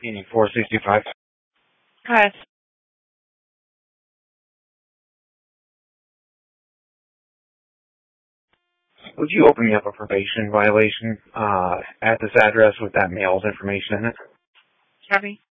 Meaning 465. Hi. Would you open me up a probation violation at this address with that mail's information in it? Copy.